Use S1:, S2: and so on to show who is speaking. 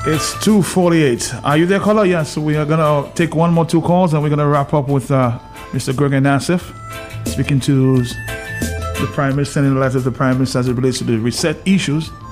S1: It's 2:48. Are you there, caller? Yes. We are gonna take one more two calls, and we're gonna wrap up with Mr. Gregory Nassif speaking to the Prime Minister, sending a letter to the Prime Minister as it relates to the reset issues.